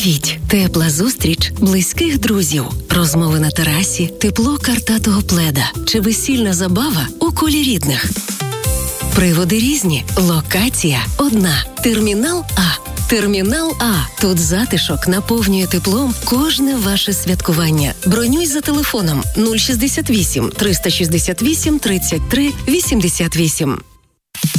Уявіть, тепла зустріч близьких друзів, розмови на терасі, тепло картатого пледа чи весільна забава у колі рідних. Приводи різні, локація одна. Термінал А. Термінал А. Тут затишок наповнює теплом кожне ваше святкування. Бронюй за телефоном 068 368 33 88.